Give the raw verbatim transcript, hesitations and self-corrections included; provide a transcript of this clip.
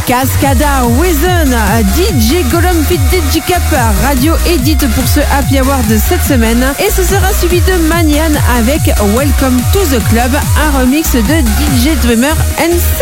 Cascada Reason, D J Gollum Fit D J Cap, Radio Edit pour ce Happy Hour de cette semaine. Et ce sera suivi de Manian avec Welcome to the Club, un remix de D J Dreamer N C.